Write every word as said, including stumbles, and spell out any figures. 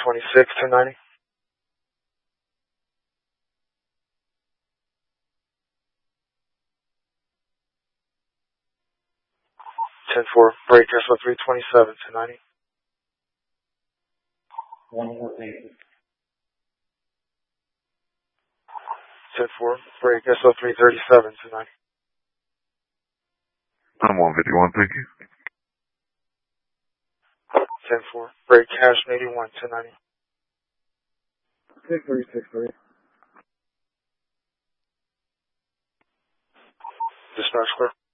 twenty-six, ten ninety. ten four, break S O three twenty-seven, ten ninety. One more thing. ten four, break S O three thirty-seven, ten ninety. I'm one fifty-one, thank you. ten four, break cash eighty-one, ten ninety. six three, six three. Dispatch clear.